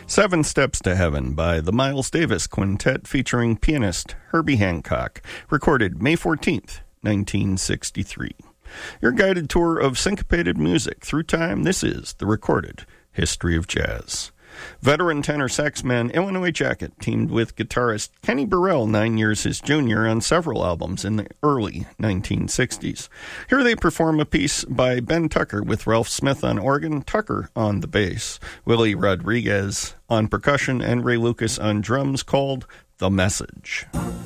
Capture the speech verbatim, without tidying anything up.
Seven Steps to Heaven by the Miles Davis Quintet featuring pianist Herbie Hancock, recorded May fourteenth, nineteen sixty-three. Your guided tour of syncopated music through time, this is the recorded history of jazz. Veteran tenor saxman Illinois Jacquet teamed with guitarist Kenny Burrell, nine years his junior, on several albums in the early nineteen sixties. Here they perform a piece by Ben Tucker with Ralph Smith on organ, Tucker on the bass, Willie Rodriguez on percussion, and Ray Lucas on drums, called The Message.